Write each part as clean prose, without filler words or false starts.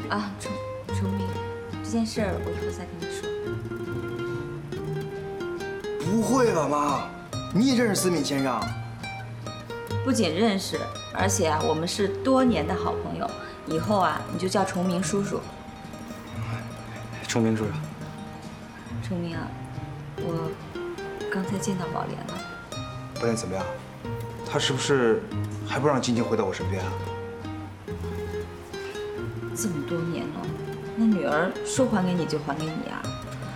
啊，崇明，这件事儿我以后再跟你说。 不会吧，妈？你也认识思敏先生？ 不仅认识，而且啊，我们是多年的好朋友。以后啊，你就叫崇明叔叔。 崇明叔叔。 崇明啊，我刚才见到宝莲了。 宝莲怎么样？他是不是还不让晶晶回到我身边啊？ 这么多年了，那女儿说还给你就还给你啊。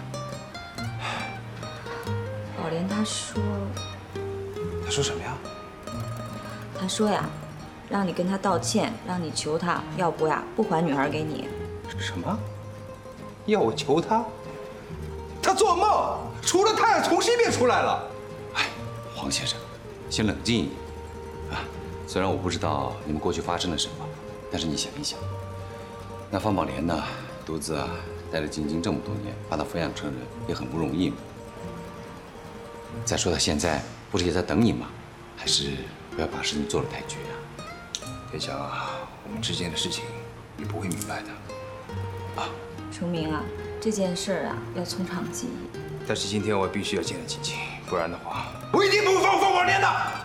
宝莲她说什么呀？ 她说呀，让你跟她道歉，让你求她，要不呀不还女儿给你。 什么？要我求他？他做梦，除了太阳从西边出来了。 哎，黄先生，先冷静一点啊。虽然我不知道你们过去发生了什么，但是你想一想，那方宝莲呢，独自啊带着晶晶这么多年，把她抚养成人也很不容易嘛。再说她现在不是也在等你吗？还是不要把事情做得太绝啊。 别想啊，我们之间的事情你不会明白的。啊， 崇明啊，这件事儿啊要从长计议。 但是今天我必须要见了晶晶，不然的话，我一定不会放方宝莲的。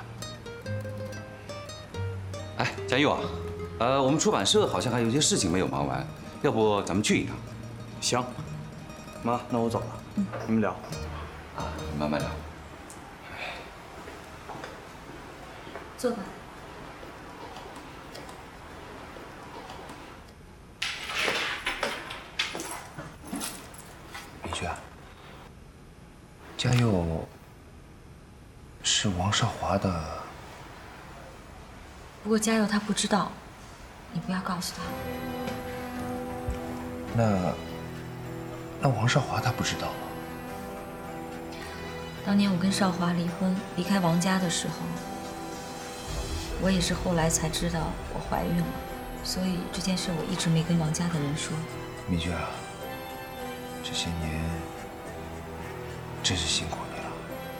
哎，佳佑啊，我们出版社好像还有一些事情没有忙完，要不咱们去一趟？ 行，妈，那我走了。你们聊。 啊，慢慢聊。 坐吧。 明轩，佳佑是王少华的。 不过佳佑他不知道，你不要告诉他。 那王少华他不知道吗？ 当年我跟少华离婚，离开王家的时候，我也是后来才知道我怀孕了，所以这件事我一直没跟王家的人说。 明娟啊，这些年真是辛苦你了。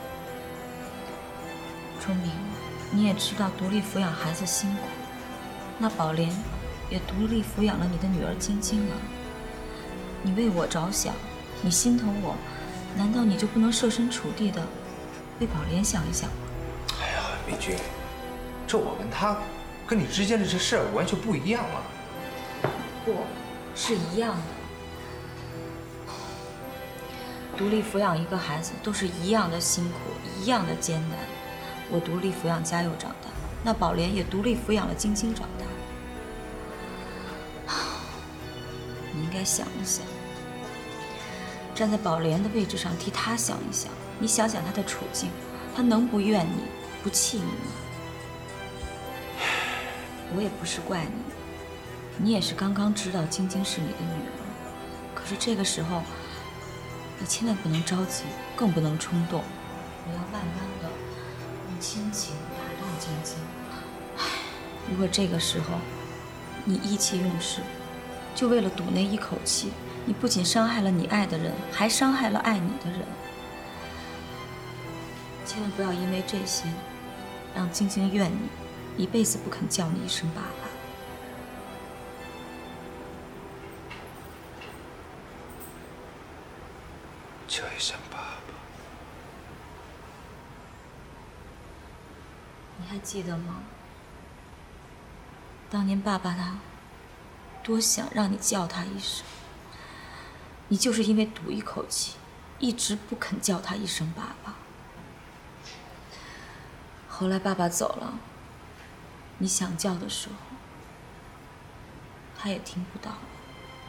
崇明，你也知道独立抚养孩子辛苦，那宝莲也独立抚养了你的女儿晶晶啊。你为我着想，你心疼我，难道你就不能设身处地的为宝莲想一想吗？ 哎呀，明君，这我跟他跟你之间的这事儿完全不一样啊。 不，是一样的。独立抚养一个孩子都是一样的辛苦，一样的艰难。我独立抚养佳佑长大，那宝莲也独立抚养了晶晶长大。你应该想一想，站在宝莲的位置上替她想一想，你想想她的处境，她能不怨你、不气你吗？我也不是怪你，你也是刚刚知道晶晶是你的女儿，可是这个时候，你千万不能着急，更不能冲动，我要慢慢的用亲情打动晶晶。如果这个时候你意气用事，就为了赌那一口气，你不仅伤害了你爱的人，还伤害了爱你的人。千万不要因为这些，让晶晶怨你，一辈子不肯叫你一声爸爸。 叫一声爸爸。 你还记得吗？当年爸爸他多想让你叫他一声，你就是因为赌一口气，一直不肯叫他一声爸爸。后来爸爸走了，你想叫的时候，他也听不到了。